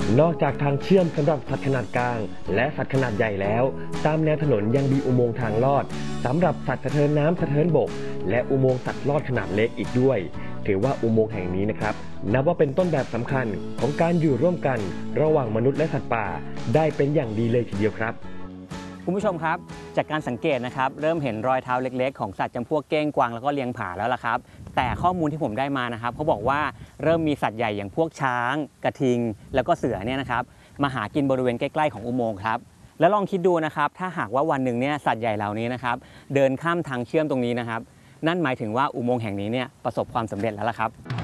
นอกจากทางเชื่อมสำหรับสัตว์ขนาดกลางและสัตว์ขนาดใหญ่แล้วตามแนวถนนยังมีอุโมงค์ทางลอดสำหรับสัตว์สะเทินน้ำสะเทินบกและอุโมงค์สัตว์ลอดขนาดเล็กอีกด้วยถือว่าอุโมงค์แห่งนี้นะครับนับว่าเป็นต้นแบบสำคัญของการอยู่ร่วมกันระหว่างมนุษย์และสัตว์ป่าได้เป็นอย่างดีเลยทีเดียวครับคุณผู้ชมครับจากการสังเกตนะครับเริ่มเห็นรอยเท้าเล็กๆของสัตว์จำพวกเก้งกวางแล้วก็เลี้ยงผาแล้วล่ะครับแต่ข้อมูลที่ผมได้มานะครับเขาบอกว่าเริ่มมีสัตว์ใหญ่อย่างพวกช้างกระทิงแล้วก็เสือเนี่ยนะครับมาหากินบริเวณใกล้ๆของอุโมงค์ครับแล้วลองคิดดูนะครับถ้าหากว่าวันหนึ่งเนี่ยสัตว์ใหญ่เหล่านี้นะครับเดินข้ามทางเชื่อมตรงนี้นะครับนั่นหมายถึงว่าอุโมงค์แห่งนี้เนี่ยประสบความสำเร็จแล้วล่ะครับ